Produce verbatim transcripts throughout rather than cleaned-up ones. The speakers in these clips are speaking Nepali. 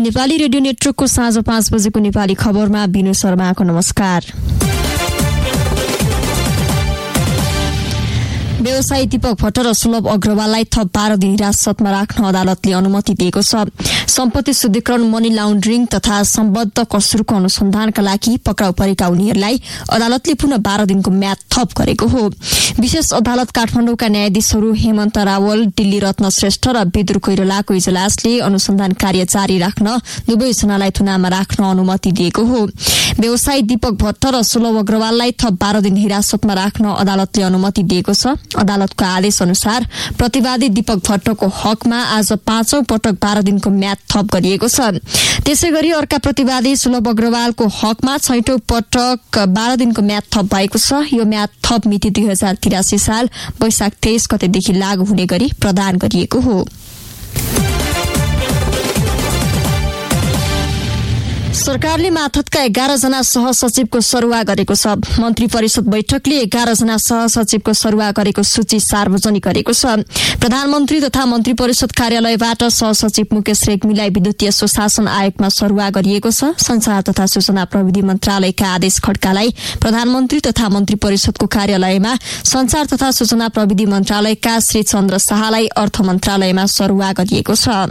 नेपाली रेडियो नेटवर्कको साँझ पाँच बजेको नेपाली खबरमा बिनु शर्माको नमस्कार। व्यवसायी दीपक भट्ट र सुलभ अग्रवाललाई थप बाह्र दिन हिरासतमा राख्न अदालतले अनुमति दिएको छ। सम्पत्ति शुद्धिकरण, मनी लाउन्ड्रिङ तथा सम्बद्ध कसुरको अनुसन्धानका लागि पक्राउ परेका उनीहरूलाई अदालतले पुनः बाह्र दिनको म्याद थप गरेको हो। विशेष अदालत काठमाडौँका न्यायाधीशहरू हेमन्त रावल, दिल्ली रत्न श्रेष्ठ र विदुर कोइरालाको इजलासले अनुसन्धान कार्य जारी राख्न दुवैजनालाई थुनामा राख्न अनुमति दिएको हो। व्यवसायी दीपक भट्ट र सुलभ अग्रवाललाई थप बाह्र दिन हिरासतमा राख्न अदालतले अनुमति दिएको छ। अदालतको आदेश अनुसार प्रतिवादी दीपक भट्टको हकमा आज पाँचौं पटक बाह्र दिनको म्याद थप गरिएको छ। त्यसै गरी अर्का प्रतिवादी सुलभ अग्रवालको हकमा छैटौं पटक बाह्र दिनको म्याद थप भएको छ। यो म्याद थप मिति दुई हजार तिरासी साल वैशाख तेइस गतेदेखि लागू हुने गरी प्रदान गरिएको हो। सरकारले माथतका एघार जना सहसचिवको सरुवा गरेको छ। मन्त्री परिषद बैठकले एघार जना सहसचिवको सरुवा गरेको सूची सार्वजनिक गरेको छ। प्रधानमन्त्री तथा मन्त्री परिषद कार्यालयबाट सहसचिव मुकेश रेग्मीलाई विद्युतीय सुशासन आयोगमा सरुवा गरिएको छ। संचार तथा सूचना प्रविधि मन्त्रालयका आदेश खड्कालाई प्रधानमन्त्री तथा मन्त्री परिषदको कार्यालयमा, संचार तथा सूचना प्रविधि मन्त्रालयका श्री चन्द्र शाहलाई अर्थ मन्त्रालयमा सरुवा गरिएको छ।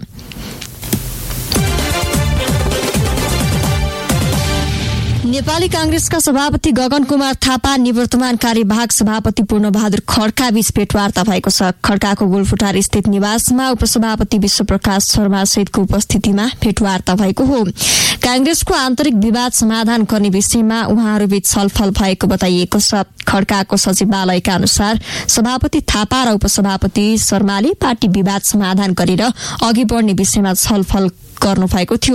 नेपाली कांग्रेसका सभापति गगन कुमार थापा निवर्तमान कार्यवाहक सभापति पूर्णबहादुर खड्का बीच भेटवार्ता भएको छ। खड्काको गोलफुटार स्थित निवासमा उपसभापति विश्वप्रकाश शर्मा सहितको उपस्थितिमा भेटवार्ता भएको हो। कांग्रेसको आन्तरिक विवाद समाधान गर्ने विषयमा उहाँहरूबीच छलफल भएको बताइएको छ। खड्काको सचिवालयका अनुसार सभापति थापा र उपसभापति शर्माले पार्टी विवाद समाधान गरेर अघि बढ्ने विषयमा छलफल गर्नुभएको थियो।